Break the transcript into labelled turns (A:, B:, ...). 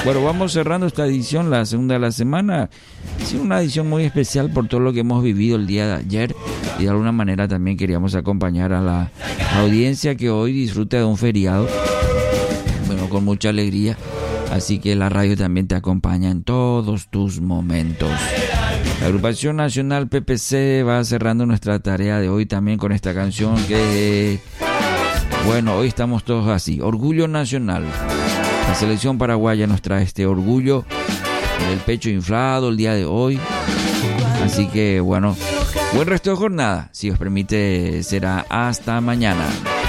A: Bueno, vamos cerrando esta edición, la segunda de la semana. Sí, una edición muy especial por todo lo que hemos vivido el día de ayer. Y de alguna manera también queríamos acompañar a la audiencia que hoy disfruta de un feriado. Bueno, con mucha alegría. Así que la radio también te acompaña en todos tus momentos. La agrupación nacional PPC va cerrando nuestra tarea de hoy también con esta canción que... Bueno, hoy estamos todos así. Orgullo nacional. La selección paraguaya nos trae este orgullo del pecho inflado el día de hoy. Así que bueno, buen resto de jornada. Si os permite, será hasta mañana.